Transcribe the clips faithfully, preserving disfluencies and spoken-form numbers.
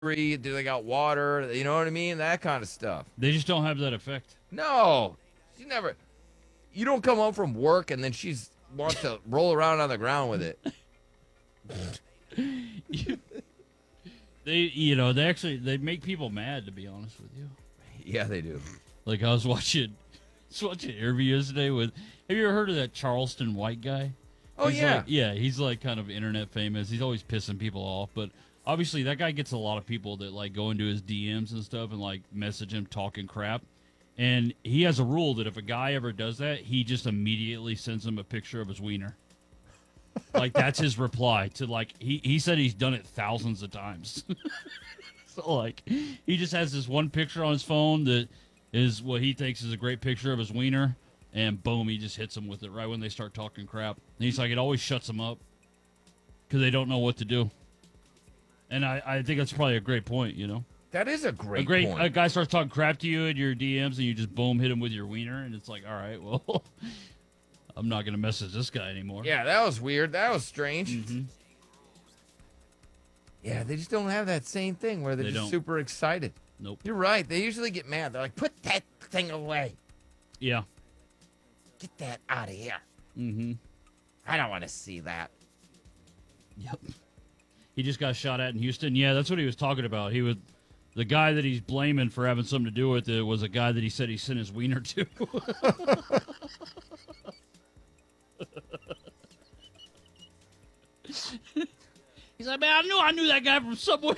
Do they got water? You know what I mean? That kind of stuff. They just don't have that effect. No, she never. You don't come home from work and then she's wants to roll around on the ground with it. They, you know, they actually they make people mad. To be honest with you. Yeah, they do. Like I was watching, was watching an interview yesterday with. Have you ever heard of that Charleston White guy? Oh he's yeah, like, yeah. He's like kind of internet famous. He's always pissing people off, but obviously that guy gets a lot of people that like go into his D Ms and stuff and like message him talking crap. And he has a rule that if a guy ever does that, he just immediately sends him a picture of his wiener. Like that's his reply to like he, he said he's done it thousands of times. So like he just has this one picture on his phone that is what he thinks is a great picture of his wiener, and boom, he just hits them with it right when they start talking crap. And he's like, it always shuts them up because they don't know what to do. And I, I think that's probably a great point, you know. that is a great, A great point. a guy starts talking crap to you in your D Ms, and you just boom hit him with your wiener, and it's like, all right, well, I'm not gonna message this guy anymore. Yeah, that was weird. That was strange. Mm-hmm. Yeah, they just don't have that same thing where they're They just don't. super excited. Nope. You're right. They usually get mad. They're like, "Put that thing away. Yeah. Get that out of here. Mm-hmm. I don't want to see that." Yep. He just got shot at in Houston. Yeah, that's what he was talking about. He was the guy that he's blaming for having something to do with it was a guy that he said he sent his wiener to. He's like, man, I knew I knew that guy from somewhere.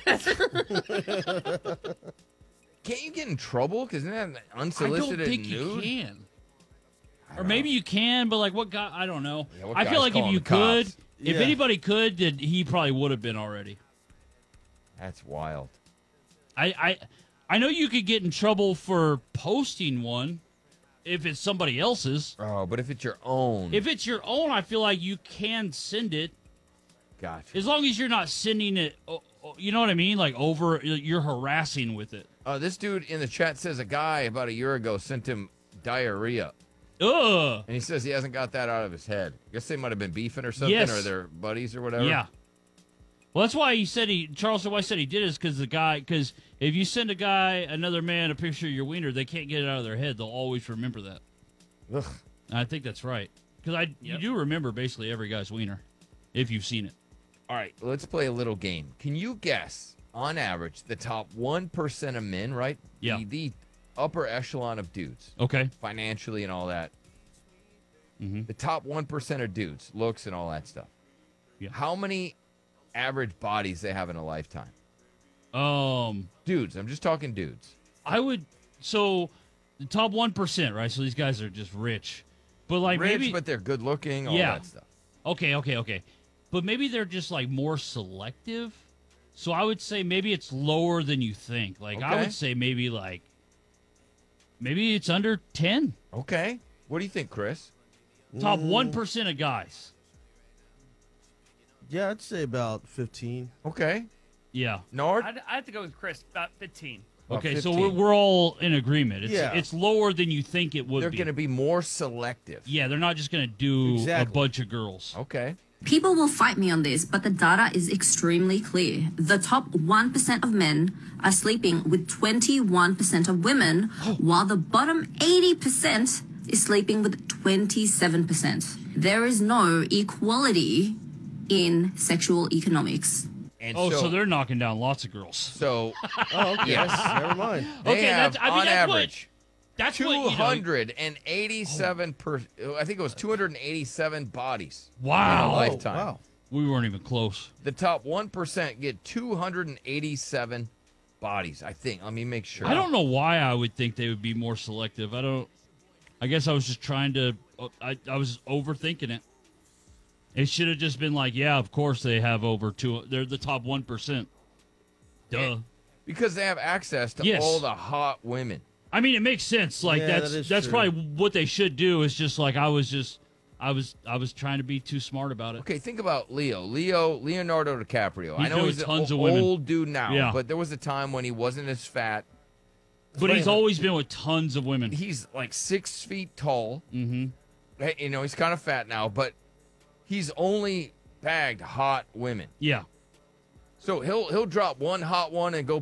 Can't you get in trouble? Because isn't that I unsolicited don't think nude? you can. I Or don't maybe know. you can, but like what guy? I don't know. Yeah, what I feel guy's like if calling you the could, cops? if Yeah. anybody could, then he probably would have been already. That's wild. I, I I know you could get in trouble for posting one if it's somebody else's. Oh, but if it's your own, If it's your own, I feel like you can send it gotcha. as long as you're not sending it. o- o- You know what I mean? Like over, you're harassing with it. Uh, this dude in the chat says a guy about a year ago sent him diarrhea, Ugh. and he says he hasn't got that out of his head. I guess they might have been beefing or something, Yes. or they're buddies or whatever. Yeah. Well, that's why he said he Charles White said he did is because the guy because if you send a guy another man a picture of your wiener, they can't get it out of their head. They'll always remember that. Ugh. And I think that's right because I you do remember basically every guy's wiener if you've seen it. All right, let's play a little game. Can you guess, on average, the top one percent of men, right? Yeah. The, the upper echelon of dudes, Okay. financially and all that. Mhm. The top one percent of dudes, looks and all that stuff. Yeah. How many average bodies they have in a lifetime? Um, Dudes. I'm just talking dudes. I would so the top one percent, right? So these guys are just rich, but like Rich, maybe but they're good looking, all Yeah. that stuff. okay, okay, okay, but maybe they're just like more selective. So I would say maybe it's lower than you think. Like I Okay. would say maybe like maybe it's under ten. Okay. What do you think, Chris? Top one percent of guys. Yeah, I'd say about fifteen. Okay. Yeah. Nord? I'd, I have to go with Chris, about fifteen. About Okay, so fifteen. we're, we're all in agreement. It's Yeah. it's lower than you think it would They're be. going to be more selective. Yeah, they're not just going to do Exactly. a bunch of girls. Okay. People will fight me on this, but the data is extremely clear. The top one percent of men are sleeping with twenty-one percent of women, while the bottom eighty percent is sleeping with twenty-seven percent. There is no equality in sexual economics. And Oh, so, so, they're knocking down lots of girls. so Oh, okay. Yes. Never mind. they Okay, have, that's- I mean, on that's what- average, That's what two you know. hundred eighty-seven per. I think it was two hundred eighty-seven bodies. in a Wow, lifetime. Oh, wow. we weren't even close. The top one percent get two hundred eighty-seven bodies. I think. Let me make sure. I don't know why I would think they would be more selective. I don't. I guess I was just trying to. I I was overthinking it. It should have just been like, yeah, of course they have over two. They're the top one percent. Duh. because they have access to Yes. all the hot women. I mean, it makes sense. Like Yeah, that's that is that's true. probably what they should do. Is just like I was just, I was I was trying to be too smart about it. Okay, think about Leo. Leo Leonardo DiCaprio. He's I know doing he's an tons o- of women. old dude now, Yeah. but there was a time when he wasn't as fat. But he's always been with tons of women. He's like six feet tall. Mm-hmm. Hey, You know, he's kind of fat now, but he's only bagged hot women. Yeah. So he'll he'll drop one hot one and go